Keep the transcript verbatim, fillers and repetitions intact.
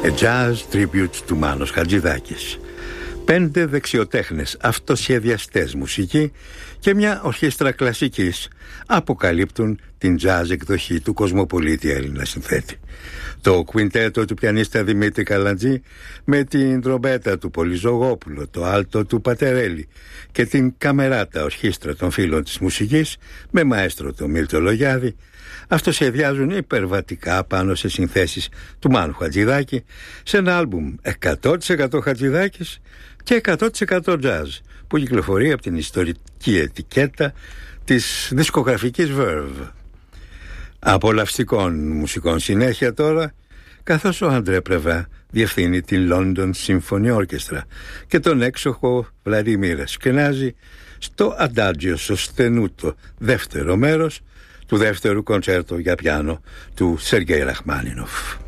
A Jazz Tribute του Μάνος Χατζηδάκης. Πέντε δεξιοτέχνες αυτοσχεδιαστές μουσική και μια ορχήστρα κλασικής αποκαλύπτουν την jazz εκδοχή του κοσμοπολίτη Έλληνα συνθέτη. Το κουιντέτο του πιανίστα Δημήτρη Καλαντζή με την τρομπέτα του Πολυζογόπουλο, το άλτο του Πατερέλη και την καμεράτα ορχήστρα των φίλων της μουσικής με μαέστρο τον Μίλτο Λογιάδη αυτοσχεδιάζουν υπερβατικά πάνω σε συνθέσεις του Μάνου Χατζηδάκη σε ένα άλμπουμ εκατό τοις εκατό Χατζηδάκης και εκατό τοις εκατό jazz που κυκλοφορεί από την ιστορική ετικέτα της δισκογραφικής Verve. Απολαυστικών μουσικών συνέχεια τώρα, καθώς ο Αντρέ Πρεβά διευθύνει την London Symphony Orchestra και τον έξοχο Βλαντιμίρ Ασκενάζη στο Adagio Sostenuto δεύτερο μέρος του δεύτερου κοντσέρτο για πιάνο του Σεργέη Ραχμάνινοφ.